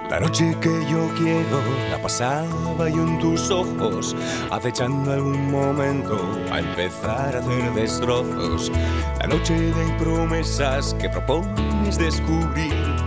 La noche que yo quiero la pasaba yo en tus ojos, acechando algún momento a empezar a hacer destrozos. La noche de promesas que propones descubrir